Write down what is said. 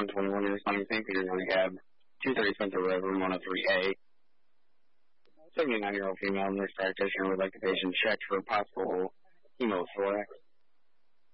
121 years on St. Peter's Rehab, 230 Central Road, room 103A. 79-year-old female nurse practitioner would like the patient checked for possible hemothorax.